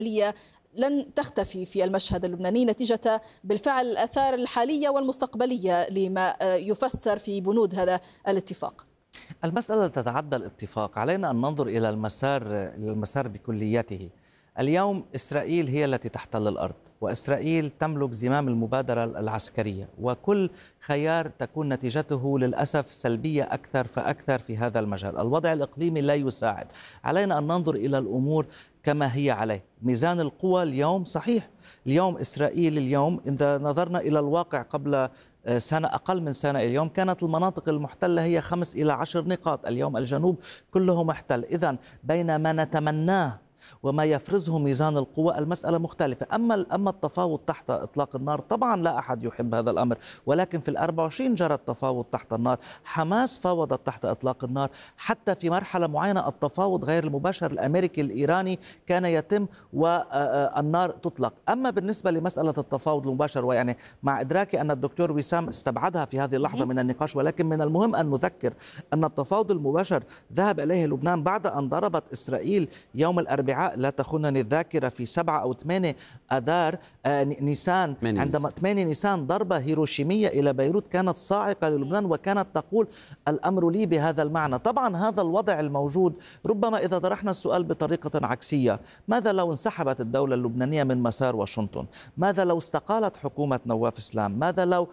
لن تختفي في المشهد اللبناني نتيجة بالفعل الآثار الحالية والمستقبلية لما يفسر في بنود هذا الاتفاق. المسألة تتعدى الاتفاق، علينا أن ننظر إلى المسار بكليته. اليوم إسرائيل هي التي تحتل الأرض، وإسرائيل تملك زمام المبادرة العسكرية، وكل خيار تكون نتيجته للأسف سلبية أكثر فأكثر في هذا المجال. الوضع الإقليمي لا يساعد، علينا أن ننظر إلى الأمور كما هي عليه. ميزان القوى اليوم صحيح، اليوم إسرائيل إذا نظرنا إلى الواقع قبل سنة، أقل من سنة اليوم كانت المناطق المحتلة هي 5 إلى 10 نقاط، اليوم الجنوب كله محتل. إذن بين ما نتمناه وما يفرزه ميزان القوى المسألة مختلفة. أما التفاوض تحت إطلاق النار، طبعا لا أحد يحب هذا الأمر، ولكن في 24 جرى التفاوض تحت النار. حماس فاوضت تحت إطلاق النار، حتى في مرحلة معينة التفاوض غير المباشر الأمريكي الإيراني كان يتم والنار تطلق. أما بالنسبة لمسألة التفاوض المباشر، ويعني مع إدراكي أن الدكتور وسام استبعدها في هذه اللحظة من النقاش، ولكن من المهم أن نذكر أن التفاوض المباشر ذهب إليه لبنان بعد أن ضربت إسرائيل يوم الأربعاء، لا تخونني الذاكرة، في 7 أو 8 أذار نيسان، عندما 8 نيسان ضربة هيروشيمية إلى بيروت كانت صاعقة للبنان، وكانت تقول الأمر لي بهذا المعنى. طبعا هذا الوضع الموجود، ربما إذا طرحنا السؤال بطريقة عكسية، ماذا لو انسحبت الدولة اللبنانية من مسار واشنطن؟ ماذا لو استقالت حكومة نواف إسلام؟ ماذا لو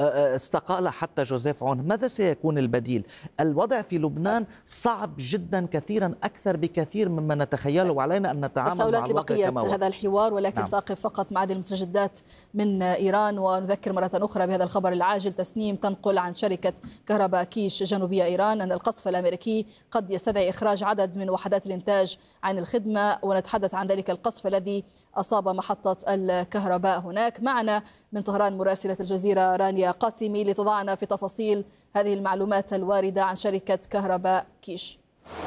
استقال حتى جوزيف عون؟ ماذا سيكون البديل؟ الوضع في لبنان صعب جدا، كثيرا أكثر بكثير مما نتخيله، وعلينا أن نتعامل مع الواقع كما هو. هذا الحوار، ولكن نعم. سأقف فقط مع هذه المستجدات من إيران، ونذكر مرة أخرى بهذا الخبر العاجل. تسنيم تنقل عن شركة كهرباء كيش جنوبية إيران أن القصف الأمريكي قد يستدعي إخراج عدد من وحدات الإنتاج عن الخدمة، ونتحدث عن ذلك القصف الذي أصاب محطة الكهرباء هناك. معنا من طهران مراسلة الجزيرة رانيا قاسمي لتضعنا في تفاصيل هذه المعلومات الواردة عن شركة كهرباء كيش.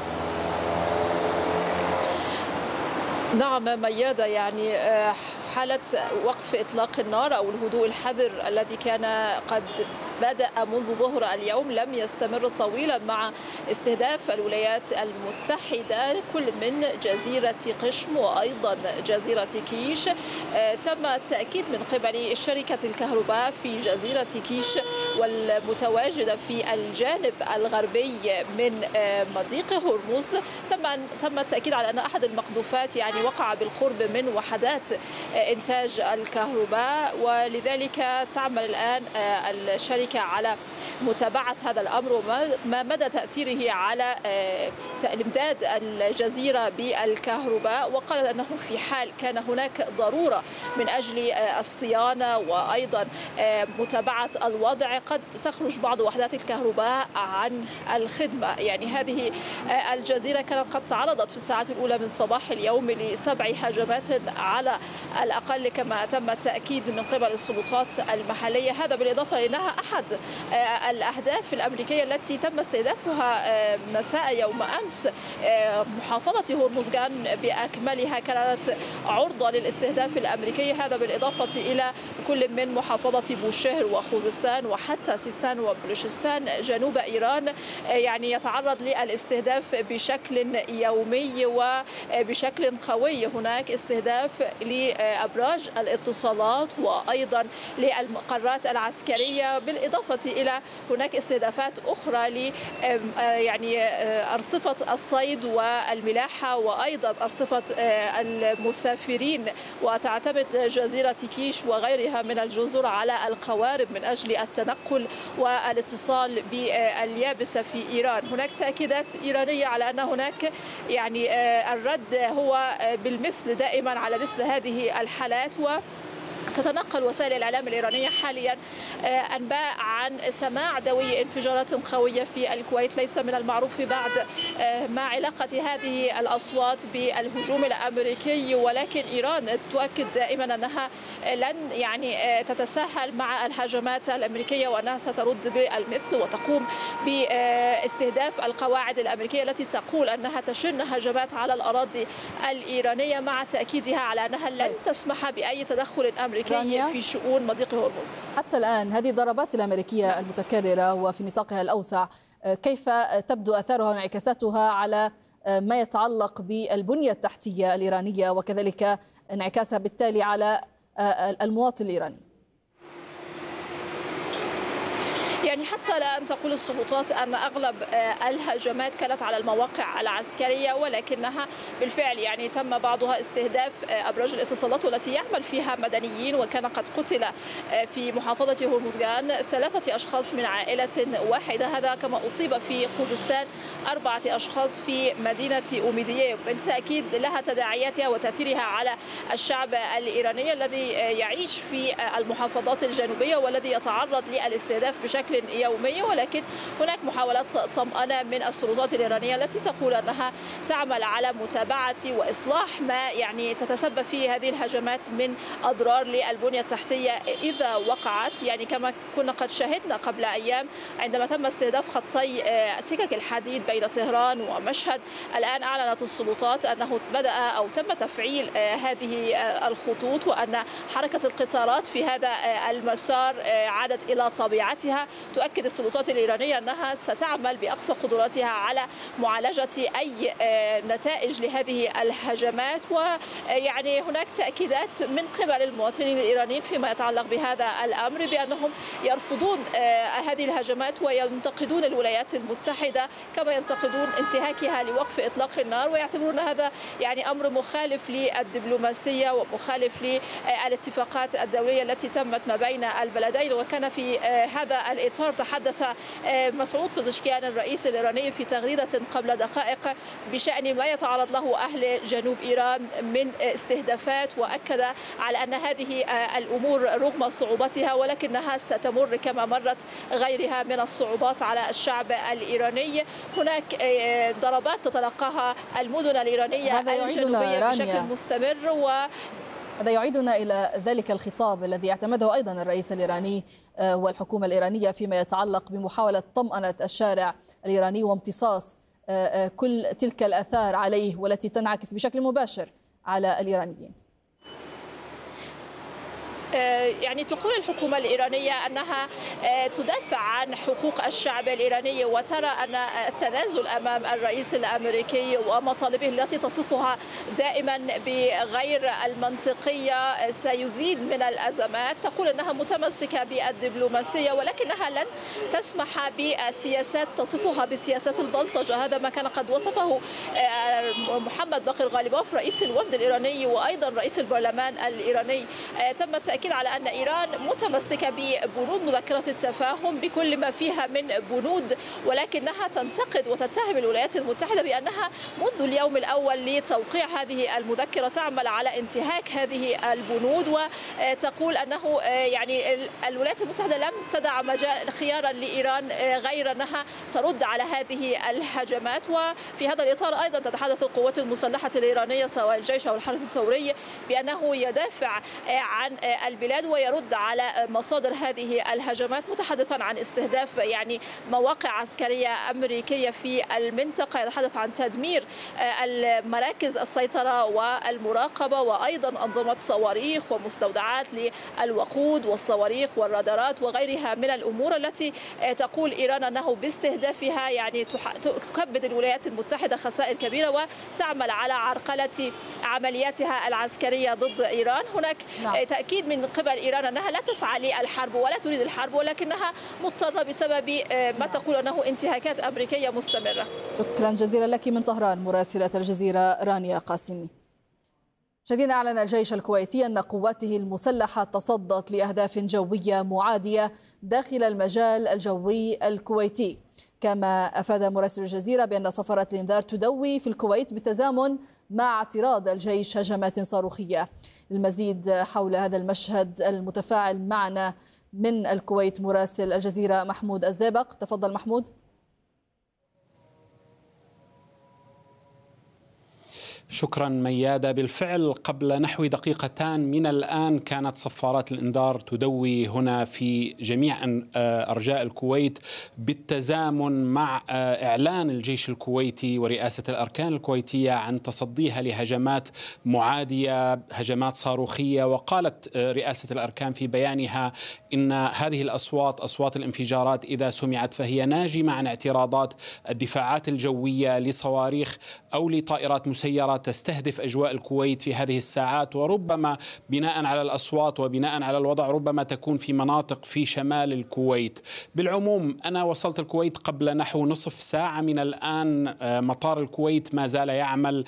نعم ميادة، يعني حالة وقف إطلاق النار أو الهدوء الحذر الذي كان قد بدأ منذ ظهر اليوم لم يستمر طويلا مع استهداف الولايات المتحدة كل من جزيرة قشم وأيضا جزيرة كيش. تم التأكيد من قبل شركة الكهرباء في جزيرة كيش والمتواجدة في الجانب الغربي من مضيق هرمز، تم التأكيد على أن أحد المقذوفات يعني وقع بالقرب من وحدات إنتاج الكهرباء، ولذلك تعمل الآن الشركة على متابعة هذا الأمر وما مدى تأثيره على إمداد الجزيرة بالكهرباء. وقالت أنه في حال كان هناك ضرورة من أجل الصيانة وأيضا متابعة الوضع قد تخرج بعض وحدات الكهرباء عن الخدمة. يعني هذه الجزيرة كانت قد تعرضت في الساعات الأولى من صباح اليوم ل7 هجمات على الأقل كما تم التأكيد من قبل السلطات المحلية. هذا بالإضافة لأنها أحد الأهداف الأمريكية التي تم استهدافها مساء يوم أمس. محافظة هرمزغان بأكملها كانت عرضة للاستهداف الأمريكي، هذا بالإضافة إلى كل من محافظة بوشهر وخوزستان وحتى سيستان وبلوشستان جنوب إيران، يعني يتعرض للاستهداف بشكل يومي وبشكل قوي. هناك استهداف لأبراج الاتصالات وأيضا للمقرات العسكرية، بالإضافة إلى هناك استهدافات أخرى ل يعني أرصفة الصيد والملاحة وأيضا أرصفة المسافرين. وتعتمد جزيرة كيش وغيرها من الجزر على القوارب من أجل التنقل والاتصال باليابسة في إيران. هناك تأكيدات إيرانية على أن هناك يعني الرد هو بالمثل دائما على مثل هذه الحالات. تتنقل وسائل الإعلام الإيرانية حاليا أنباء عن سماع دوي انفجارات قوية في الكويت. ليس من المعروف بعد ما علاقة هذه الأصوات بالهجوم الأمريكي، ولكن إيران تؤكد دائما أنها لن يعني تتساهل مع الهجمات الأمريكية وأنها سترد بالمثل وتقوم باستهداف القواعد الأمريكية التي تقول أنها تشن هجمات على الأراضي الإيرانية، مع تأكيدها على أنها لن تسمح بأي تدخل أمريكي في شؤون مضيق هرمز. حتى الآن هذه الضربات الأمريكية المتكررة وفي نطاقها الأوسع كيف تبدو آثارها وانعكاساتها على ما يتعلق بالبنية التحتية الإيرانية وكذلك انعكاسها بالتالي على المواطن الإيراني؟ يعني حتى لا أن تقول السلطات أن أغلب الهجمات كانت على المواقع العسكرية، ولكنها بالفعل يعني تم بعضها استهداف أبراج الاتصالات والتي يعمل فيها مدنيين، وكان قد قتل في محافظة هرمزغان 3 أشخاص من عائلة واحدة، هذا كما أصيب في خوزستان 4 أشخاص في مدينة أوميدية. بالتأكيد لها تداعياتها وتأثيرها على الشعب الإيراني الذي يعيش في المحافظات الجنوبية والذي يتعرض للاستهداف بشكل يومي، ولكن هناك محاولات طمأنة من السلطات الإيرانية التي تقول أنها تعمل على متابعة وإصلاح ما يعني تتسبب فيه هذه الهجمات من أضرار للبنية التحتية إذا وقعت. يعني كما كنا قد شاهدنا قبل أيام عندما تم استهداف خطي سكك الحديد بين طهران ومشهد، الآن أعلنت السلطات أنه بدأ أو تم تفعيل هذه الخطوط، وأن حركة القطارات في هذا المسار عادت إلى طبيعتها. تؤكد السلطات الإيرانية أنها ستعمل بأقصى قدراتها على معالجة أي نتائج لهذه الهجمات، ويعني هناك تأكيدات من قبل المواطنين الإيرانيين فيما يتعلق بهذا الأمر بأنهم يرفضون هذه الهجمات وينتقدون الولايات المتحدة كما ينتقدون انتهاكها لوقف إطلاق النار، ويعتبرون هذا يعني أمر مخالف للدبلوماسية ومخالف للاتفاقات الدولية التي تمت ما بين البلدين. وكان في هذا الإطار تحدث مسعود بزشكيان الرئيس الإيراني في تغريدة قبل دقائق بشأن ما يتعرض له أهل جنوب إيران من استهدافات، وأكد على أن هذه الأمور رغم صعوبتها ولكنها ستمر كما مرت غيرها من الصعوبات على الشعب الإيراني. هناك ضربات تتلقاها المدن الإيرانية الجنوبية بشكل مستمر، هذا يعيدنا إلى ذلك الخطاب الذي اعتمده أيضا الرئيس الإيراني والحكومة الإيرانية فيما يتعلق بمحاولة طمأنة الشارع الإيراني وامتصاص كل تلك الآثار عليه والتي تنعكس بشكل مباشر على الإيرانيين. يعني تقول الحكومة الإيرانية أنها تدافع عن حقوق الشعب الإيراني، وترى أن التنازل أمام الرئيس الأمريكي ومطالبه التي تصفها دائما بغير المنطقية سيزيد من الأزمات. تقول أنها متمسكة بالدبلوماسية ولكنها لن تسمح بسياسات تصفها بسياسات البلطجة. هذا ما كان قد وصفه محمد باقر غالباف رئيس الوفد الإيراني وأيضا رئيس البرلمان الإيراني. تم التأكيد على أن إيران متمسكة ببنود مذكرة التفاهم بكل ما فيها من بنود، ولكنها تنتقد وتتهم الولايات المتحدة بأنها منذ اليوم الأول لتوقيع هذه المذكرة تعمل على انتهاك هذه البنود، وتقول أنه يعني الولايات المتحدة لم تدع مجال خيارا لإيران غير أنها ترد على هذه الهجمات. وفي هذا الإطار أيضا تتحدث القوات المسلحة الإيرانية سواء الجيش أو الحرس الثوري بأنه يدافع عن البلاد ويرد على مصادر هذه الهجمات، متحدثا عن استهداف يعني مواقع عسكرية أمريكية في المنطقة، يتحدث عن تدمير المراكز السيطرة والمراقبة وأيضا أنظمة صواريخ ومستودعات للوقود والصواريخ والرادارات وغيرها من الأمور التي تقول إيران أنه باستهدافها يعني تكبد الولايات المتحدة خسائر كبيرة وتعمل على عرقلة عملياتها العسكرية ضد إيران. هناك تأكيد من قبل إيران أنها لا تسعى للحرب ولا تريد الحرب، ولكنها مضطرة بسبب ما تقول أنه انتهاكات أمريكية مستمرة. شكرا جزيلا لك من طهران مراسلة الجزيرة رانيا قاسمي. مشاهدينا، أعلن الجيش الكويتي أن قواته المسلحة تصدت لأهداف جوية معادية داخل المجال الجوي الكويتي. كما أفاد مراسل الجزيرة بأن صفارة الإنذار تدوي في الكويت بالتزامن مع اعتراض الجيش هجمات صاروخية. للمزيد حول هذا المشهد المتفاعل معنا من الكويت مراسل الجزيرة محمود الزيبق. تفضل محمود. شكرا ميادة. بالفعل قبل نحو دقيقتان من الآن كانت صفارات الإنذار تدوي هنا في جميع أرجاء الكويت بالتزامن مع إعلان الجيش الكويتي ورئاسة الأركان الكويتية عن تصديها لهجمات معادية، هجمات صاروخية. وقالت رئاسة الأركان في بيانها إن هذه الأصوات، أصوات الانفجارات، إذا سمعت فهي ناجمة عن اعتراضات الدفاعات الجوية لصواريخ أو لطائرات مسيرة تستهدف أجواء الكويت في هذه الساعات، وربما بناء على الأصوات وبناء على الوضع ربما تكون في مناطق في شمال الكويت. بالعموم أنا وصلت الكويت قبل نحو نصف ساعة من الآن. مطار الكويت ما زال يعمل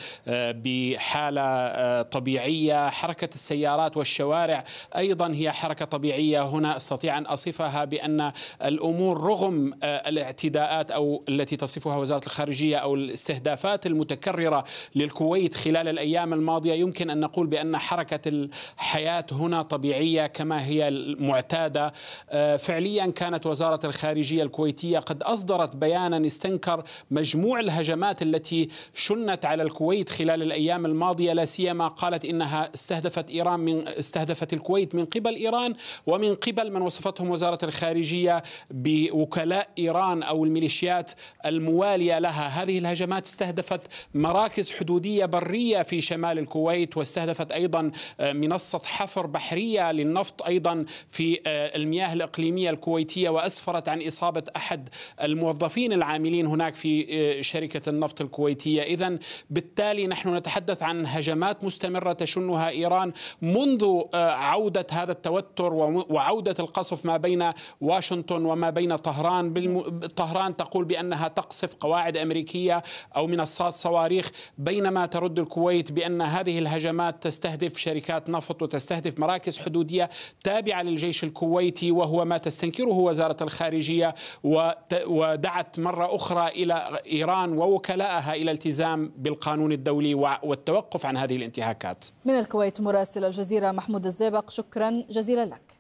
بحالة طبيعية، حركة السيارات والشوارع أيضا هي حركة طبيعية. هنا أستطيع أن أصفها بأن الأمور رغم الاعتداءات أو التي تصفها وزارة الخارجية أو الاستهدافات المتكررة للكويت خلال الأيام الماضية، يمكن أن نقول بأن حركة الحياة هنا طبيعية كما هي المعتادة. فعليا كانت وزارة الخارجية الكويتية قد أصدرت بيانا استنكر مجموع الهجمات التي شنت على الكويت خلال الأيام الماضية، لا سيما قالت إنها استهدفت الكويت من قبل إيران ومن قبل من وصفتهم وزارة الخارجية بوكلاء إيران أو الميليشيات الموالية لها. هذه الهجمات استهدفت مراكز حدودية برية في شمال الكويت، واستهدفت أيضا منصة حفر بحرية للنفط أيضا في المياه الإقليمية الكويتية، وأسفرت عن إصابة أحد الموظفين العاملين هناك في شركة النفط الكويتية. إذن بالتالي نحن نتحدث عن هجمات مستمرة تشنها إيران منذ عودة هذا التوتر وعودة القصف ما بين واشنطن وما بين طهران. طهران تقول بأنها تقصف قواعد أمريكية أو منصات صواريخ، بينما ترد الكويت بأن هذه الهجمات تستهدف شركات نفط وتستهدف مراكز حدودية تابعة للجيش الكويتي، وهو ما تستنكره وزارة الخارجية. ودعت مرة أخرى إلى إيران ووكلائها إلى الالتزام بالقانون الدولي والتوقف عن هذه الانتهاكات. من الكويت مراسل الجزيرة محمود الزيبق، شكرا جزيلا لك.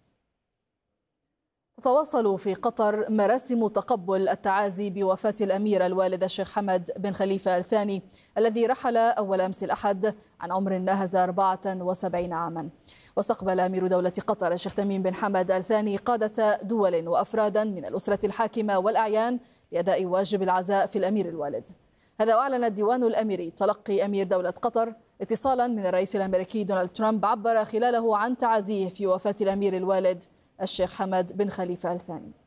تتواصل في قطر مراسم تقبل التعازي بوفاة الأمير الوالد الشيخ حمد بن خليفة الثاني الذي رحل أول أمس الأحد عن عمر ناهز 74 عاما. واستقبل أمير دولة قطر الشيخ تميم بن حمد الثاني قادة دول وأفرادا من الأسرة الحاكمة والأعيان لأداء واجب العزاء في الأمير الوالد. هذا وأعلن الديوان الأميري تلقي أمير دولة قطر اتصالا من الرئيس الأمريكي دونالد ترامب عبر خلاله عن تعازيه في وفاة الأمير الوالد الشيخ حمد بن خليفة الثاني.